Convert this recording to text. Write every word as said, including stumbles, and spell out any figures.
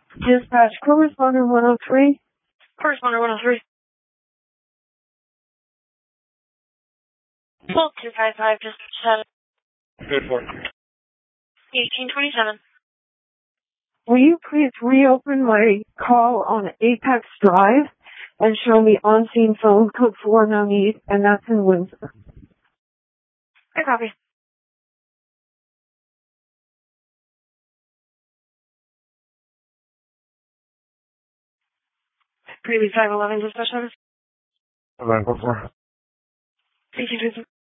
Dispatch, correspondent one oh three. Correspondent one oh three. Full two five five, dispatch seven. Good for eighteen twenty-seven. Will you please reopen my call on Apex Drive and show me on-scene phone code four no need, and that's in Windsor. I copy. Previous five eleven, dispatch service. eleven four four. eighteen twenty-seven.